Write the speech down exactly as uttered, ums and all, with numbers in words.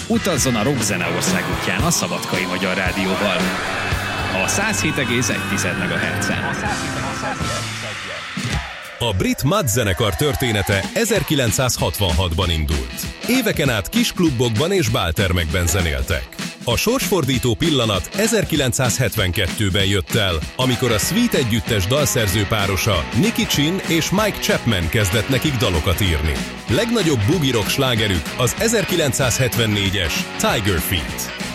Utazzon a rockzene országútján a Szabadkai Magyar Rádióval. A száz hét egész egy megahertzen. A brit Mud zenekar története ezerkilencszázhatvanhatban indult. Éveken át kis klubokban és báltermekben zenéltek. A sorsfordító pillanat ezerkilencszázhetvenkettőben jött el, amikor a Sweet együttes dalszerző párosa Nicky Chin és Mike Chapman kezdett nekik dalokat írni. Legnagyobb boogie rock slágerük az ezerkilencszázhetvennégyes Tiger Feet.